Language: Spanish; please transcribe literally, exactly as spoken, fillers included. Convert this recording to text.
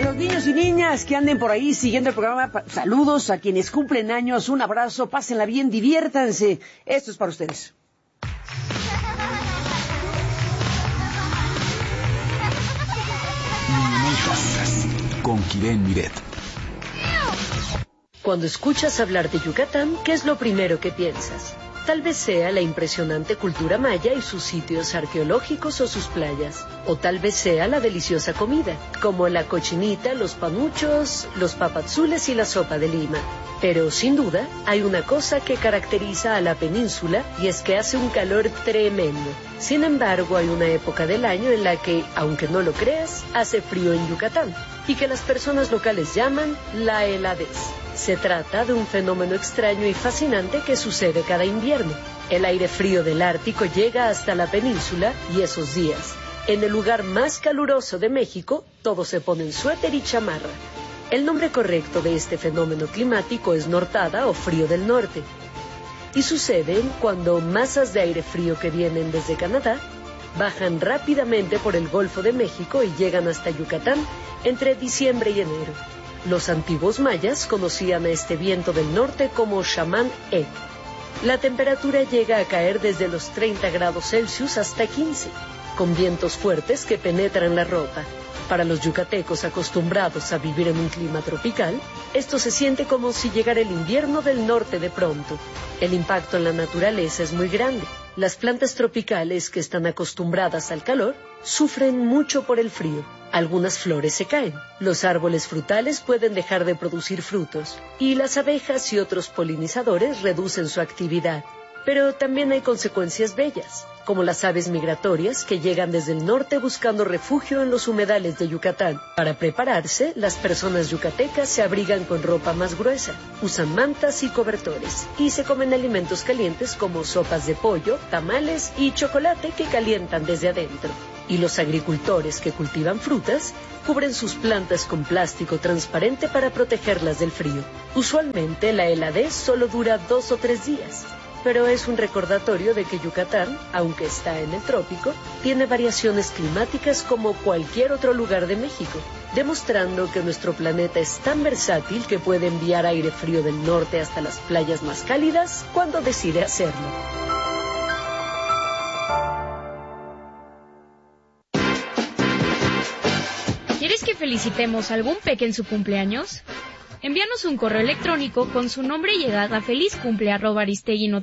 los niños y niñas que anden por ahí siguiendo el programa, saludos a quienes cumplen años, un abrazo, pásenla bien, diviértanse. Esto es para ustedes. Con Kibén Miret. Cuando escuchas hablar de Yucatán, ¿qué es lo primero que piensas? Tal vez sea la impresionante cultura maya y sus sitios arqueológicos o sus playas. O tal vez sea la deliciosa comida, como la cochinita, los panuchos, los papazules y la sopa de lima. Pero, sin duda, hay una cosa que caracteriza a la península y es que hace un calor tremendo. Sin embargo, hay una época del año en la que, aunque no lo creas, hace frío en Yucatán y que las personas locales llaman la heladez. Se trata de un fenómeno extraño y fascinante que sucede cada invierno. El aire frío del Ártico llega hasta la península y esos días, en el lugar más caluroso de México, todos se ponen suéter y chamarra. El nombre correcto de este fenómeno climático es nortada o frío del norte. Y sucede cuando masas de aire frío que vienen desde Canadá bajan rápidamente por el Golfo de México y llegan hasta Yucatán entre diciembre y enero. Los antiguos mayas conocían a este viento del norte como Xamán-E. La temperatura llega a caer desde los treinta grados Celsius hasta quince, con vientos fuertes que penetran la ropa. Para los yucatecos acostumbrados a vivir en un clima tropical, esto se siente como si llegara el invierno del norte de pronto. El impacto en la naturaleza es muy grande. Las plantas tropicales que están acostumbradas al calor sufren mucho por el frío. Algunas flores se caen, los árboles frutales pueden dejar de producir frutos y las abejas y otros polinizadores reducen su actividad. Pero también hay consecuencias bellas, como las aves migratorias que llegan desde el norte buscando refugio en los humedales de Yucatán. Para prepararse, las personas yucatecas se abrigan con ropa más gruesa, usan mantas y cobertores, y se comen alimentos calientes como sopas de pollo, tamales y chocolate que calientan desde adentro. Y los agricultores que cultivan frutas cubren sus plantas con plástico transparente para protegerlas del frío. Usualmente la heladez solo dura dos o tres días, pero es un recordatorio de que Yucatán, aunque está en el trópico, tiene variaciones climáticas como cualquier otro lugar de México, demostrando que nuestro planeta es tan versátil que puede enviar aire frío del norte hasta las playas más cálidas cuando decide hacerlo. ¿Quieres que felicitemos a algún peque en su cumpleaños? Envíanos un correo electrónico con su nombre y edad a felizcumple arroba aristegui